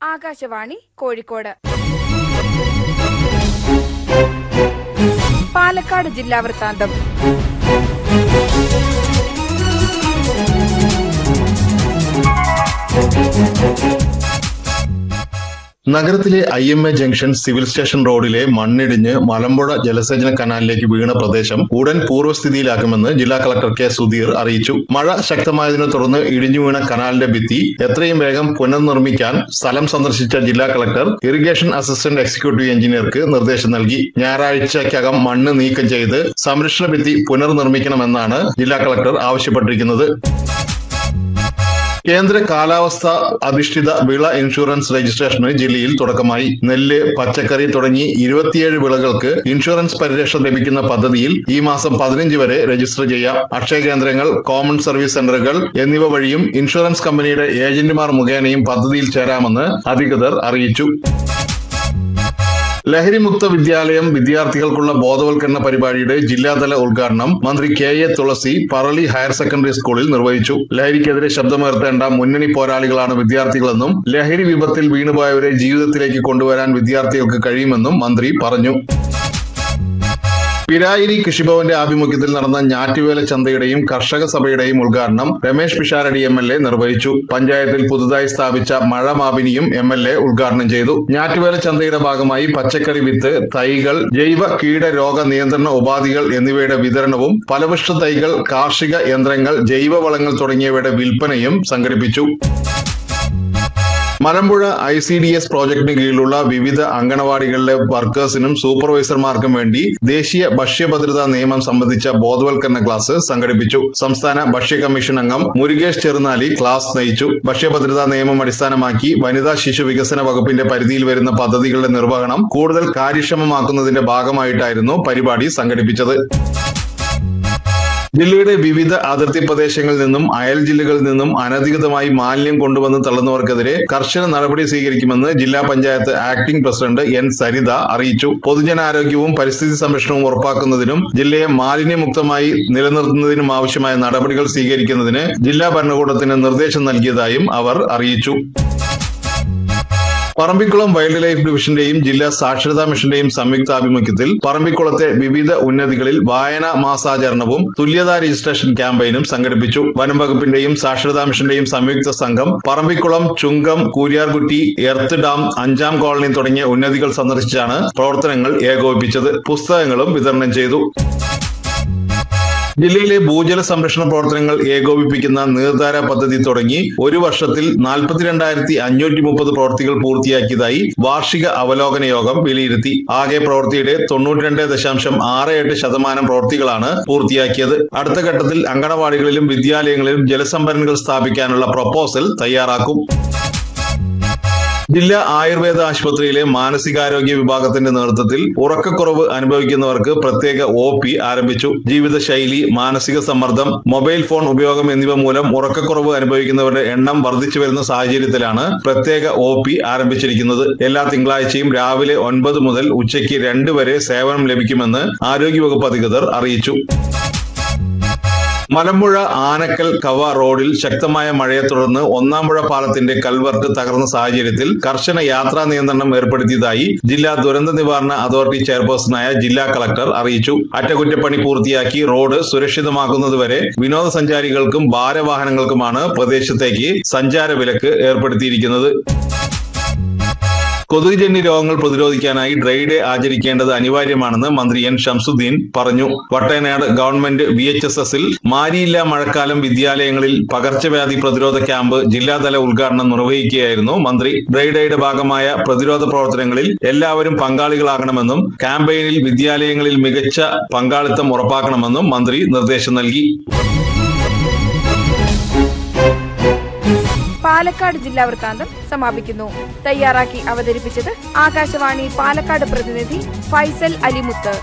ആകാശവാണി കോഴിക്കോട്. പാലക്കാട് ജില്ലാ വൃത്താന്തം. നഗരത്തിലെ IMA ജംഗ്ഷൻ സിവിൽ സ്റ്റേഷൻ റോഡിലെ മണ്ണിടിഞ്ഞ് മലമ്പുഴ ജലസേചന കനാലിലേക്ക് വീണ പ്രദേശം ഉടൻ പൂർവ്വസ്ഥിതിയിലാക്കുമെന്ന് ജില്ലാ കളക്ടർ കെ സുധീർ അറിയിച്ചു. മഴ ശക്തമായതിനെ തുടർന്ന് ഇടിഞ്ഞു വീണ കനാലിന്റെ ഭിത്തി എത്രയും വേഗം പുനർനിർമ്മിക്കാൻ സ്ഥലം സന്ദർശിച്ച ജില്ലാ കളക്ടർ ഇറിഗേഷൻ അസിസ്റ്റന്റ് എക്സിക്യൂട്ടീവ് എഞ്ചിനീയർക്ക് നിർദ്ദേശം നൽകി. ഞായറാഴ്ചയ്ക്കകം മണ്ണ് നീക്കം ചെയ്ത് സംരക്ഷണ ഭിത്തി പുനർനിർമ്മിക്കണമെന്നാണ് ജില്ലാ കളക്ടർ ആവശ്യപ്പെട്ടിരിക്കുന്നത്. കേന്ദ്ര കാലാവസ്ഥ അധിഷ്ഠിത വിള ഇൻഷുറൻസ് രജിസ്ട്രേഷന് ജില്ലയിൽ തുടക്കമായി. നെല്ല്, പച്ചക്കറി തുടങ്ങി 27 വിളകൾക്ക് ഇൻഷുറൻസ് പരിരക്ഷ ലഭിക്കുന്ന പദ്ധതിയിൽ ഈ മാസം 15 വരെ രജിസ്റ്റർ ചെയ്യാം. അക്ഷയ കേന്ദ്രങ്ങൾ, കോമൺ സർവീസ് സെന്ററുകൾ എന്നിവ വഴിയും ഇൻഷുറൻസ് കമ്പനിയുടെ ഏജന്റുമാർ മുഖേനയും പദ്ധതിയിൽ ചേരാമെന്ന് അധികൃതർ അറിയിച്ചു. ലഹരിമുക്ത വിദ്യാലയം വിദ്യാർത്ഥികൾക്കുള്ള ബോധവൽക്കരണ പരിപാടിയുടെ ജില്ലാതല ഉദ്ഘാടനം മന്ത്രി KA തുളസി പറളി ഹയർ സെക്കൻഡറി സ്കൂളിൽ നിർവഹിച്ചു. ലഹരിക്കെതിരെ ശബ്ദമുയർത്തേണ്ട മുന്നണി പോരാളികളാണ് വിദ്യാർത്ഥികളെന്നും ലഹരി വിപത്തിൽ വീണുപോയവരെ ജീവിതത്തിലേക്ക് കൊണ്ടുവരാൻ വിദ്യാർത്ഥികൾക്ക് കഴിയുമെന്നും മന്ത്രി പറഞ്ഞു. പിരായിരി കൃഷിഭവന്റെ ആഭിമുഖ്യത്തിൽ നടന്ന ഞാറ്റുവേല ചന്തയുടെയും കർഷക സഭയുടെയും ഉദ്ഘാടനം രമേശ് പിഷാരടി MLA നിർവഹിച്ചു. പഞ്ചായത്തിൽ പുതുതായി സ്ഥാപിച്ച മഴമാപിനിയും MLA ഉദ്ഘാടനം ചെയ്തു. ഞാറ്റുവേല ചന്തയുടെ ഭാഗമായി പച്ചക്കറി വിത്ത്, തൈകൾ, ജൈവ കീടരോഗ നിയന്ത്രണ ഉപാധികൾ എന്നിവയുടെ വിതരണവും ഫലവൃക്ഷ തൈകൾ, കാർഷിക യന്ത്രങ്ങൾ, ജൈവവളങ്ങൾ തുടങ്ങിയവയുടെ വിൽപ്പനയും സംഘടിപ്പിച്ചു. മലമ്പുഴ ICDS പ്രോജക്ടിന് കീഴിലുള്ള വിവിധ അങ്കണവാടികളിലെ വർക്കേഴ്സിനും സൂപ്പർവൈസർമാർക്കും വേണ്ടി ദേശീയ ഭക്ഷ്യഭദ്രതാ നിയമം സംബന്ധിച്ച ബോധവൽക്കരണ ക്ലാസ് സംഘടിപ്പിച്ചു. സംസ്ഥാന ഭക്ഷ്യ കമ്മീഷൻ അംഗം മുരുകേഷ് ചെറുനാലി ക്ലാസ് നയിച്ചു. ഭക്ഷ്യഭദ്രതാ നിയമം അടിസ്ഥാനമാക്കി വനിതാ ശിശു വികസന വകുപ്പിന്റെ പരിധിയിൽ വരുന്ന പദ്ധതികളുടെ നിർവഹണം കൂടുതൽ കാര്യക്ഷമമാക്കുന്നതിന്റെ ഭാഗമായിട്ടായിരുന്നു പരിപാടി സംഘടിപ്പിച്ചത്. ജില്ലയുടെ വിവിധ അതിർത്തി പ്രദേശങ്ങളിൽ നിന്നും അയൽ ജില്ലകളിൽ നിന്നും അനധികൃതമായി മാലിന്യം കൊണ്ടുവന്ന് തള്ളുന്നവർക്കെതിരെ കർശന നടപടി സ്വീകരിക്കുമെന്ന് ജില്ലാ panchayat acting president N Saritha അറിയിച്ചു. പൊതുജനാരോഗ്യവും പരിസ്ഥിതി സംരക്ഷണവും ഉറപ്പാക്കുന്നതിനും ജില്ലയെ മാലിന്യമുക്തമായി നിലനിർത്തുന്നതിനും ആവശ്യമായ നടപടികൾ സ്വീകരിക്കുന്നതിന് ജില്ലാ ഭരണകൂടത്തിന് നിർദ്ദേശം നൽകിയതായും അവർ അറിയിച്ചു. പറമ്പിക്കുളം വൈൽഡ് ലൈഫ് ഡിവിഷന്റെയും ജില്ലാ സാക്ഷരതാ മിഷന്റെയും സംയുക്താഭിമുഖ്യത്തിൽ പറമ്പിക്കുളത്തെ വിവിധ ഉന്നതികളിൽ വായനാ മാസാചരണവും തുല്യതാ രജിസ്ട്രേഷൻ ക്യാമ്പയിനും സംഘടിപ്പിച്ചു. വനം വകുപ്പിന്റെയും സാക്ഷരതാ മിഷന്റെയും സംയുക്ത സംഘം പറമ്പിക്കുളം, ചുങ്കം, കൂരിയാർകുട്ടി, എർത്ത് ഡാം, 5ാം കോളനി തുടങ്ങിയ ഉന്നതികൾ സന്ദർശിച്ചാണ് പ്രവർത്തനങ്ങൾ ഏകോപിപ്പിച്ചത്. പുസ്തകങ്ങളും വിതരണം ചെയ്തു. ജില്ലയിലെ ഭൂജല സംരക്ഷണ പ്രവർത്തനങ്ങൾ ഏകോപിപ്പിക്കുന്ന നീർധാര പദ്ധതി തുടങ്ങി ഒരു വർഷത്തിൽ 42,530 പ്രവൃത്തികൾ പൂർത്തിയാക്കിയതായി വാർഷിക അവലോകന യോഗം വിലയിരുത്തി. ആകെ പ്രവൃത്തിയുടെ 92.68% പ്രവൃത്തികളാണ് പൂർത്തിയാക്കിയത്. അടുത്ത ഘട്ടത്തിൽ അങ്കണവാടികളിലും വിദ്യാലയങ്ങളിലും ജലസംഭരണികൾ സ്ഥാപിക്കാനുള്ള പ്രപ്പോസൽ തയ്യാറാക്കും. ജില്ലാ ആയുർവേദ ആശുപത്രിയിലെ മാനസികാരോഗ്യ വിഭാഗത്തിന്റെ നേതൃത്വത്തിൽ ഉറക്കക്കുറവ് അനുഭവിക്കുന്നവർക്ക് പ്രത്യേക OP ആരംഭിച്ചു. ജീവിതശൈലി, മാനസിക സമ്മർദ്ദം, മൊബൈൽ ഫോൺ ഉപയോഗം എന്നിവ മൂലം ഉറക്കക്കുറവ് അനുഭവിക്കുന്നവരുടെ എണ്ണം വർദ്ധിച്ചു വരുന്ന സാഹചര്യത്തിലാണ് പ്രത്യേക OP ആരംഭിച്ചിരിക്കുന്നത്. എല്ലാ തിങ്കളാഴ്ചയും രാവിലെ 9 മുതൽ ഉച്ചയ്ക്ക് 2 വരെ സേവനം ലഭിക്കുമെന്ന് ആരോഗ്യവകുപ്പ് അധികൃതർ അറിയിച്ചു. മലമ്പുഴ ആനക്കൽ കവ റോഡിൽ ശക്തമായ മഴയെ തുടർന്ന് 1ാം പാലത്തിന്റെ കൽവർട്ട് തകർന്ന സാഹചര്യത്തിൽ കർശന യാത്രാ നിയന്ത്രണം ഏർപ്പെടുത്തിയതായി ജില്ലാ ദുരന്ത നിവാരണ അതോറിറ്റി ചെയർപേഴ്സണായ ജില്ലാ കളക്ടർ അറിയിച്ചു. അറ്റകുറ്റപ്പണി പൂർത്തിയാക്കി റോഡ് സുരക്ഷിതമാക്കുന്നതുവരെ വിനോദസഞ്ചാരികൾക്കും ഭാരവാഹനങ്ങൾക്കുമാണ് പ്രദേശത്തേക്ക് സഞ്ചാര വിലക്ക് ഏർപ്പെടുത്തിയിരിക്കുന്നത്. കൊതുകുജന്യ രോഗങ്ങൾ പ്രതിരോധിക്കാനായി ഡ്രൈ ഡേ ആചരിക്കേണ്ടത് അനിവാര്യമാണെന്ന് മന്ത്രി N ഷംസുദ്ദീൻ പറഞ്ഞു. വട്ടേനാട് ഗവൺമെന്റ് VHSSൽ മാരിയില്ല മഴക്കാലം വിദ്യാലയങ്ങളിൽ പകർച്ചവ്യാധി പ്രതിരോധ ക്യാമ്പ് ജില്ലാതല ഉദ്ഘാടനം നിർവഹിക്കുകയായിരുന്നു മന്ത്രി. ഡ്രൈ ഡേയുടെ ഭാഗമായ പ്രതിരോധ പ്രവർത്തനങ്ങളിൽ എല്ലാവരും പങ്കാളികളാകണമെന്നും ക്യാമ്പയിനിൽ വിദ്യാലയങ്ങളിൽ മികച്ച പങ്കാളിത്തം ഉറപ്പാക്കണമെന്നും മന്ത്രി നിർദ്ദേശം നൽകി. പാലക്കാട് ജില്ലാ വൃത്താന്തം സമാപിക്കുന്നു. തയ്യാറാക്കി അവതരിപ്പിച്ചത് ആകാശവാണി പാലക്കാട് പ്രതിനിധി ഫൈസൽ അലിമുത്ത്.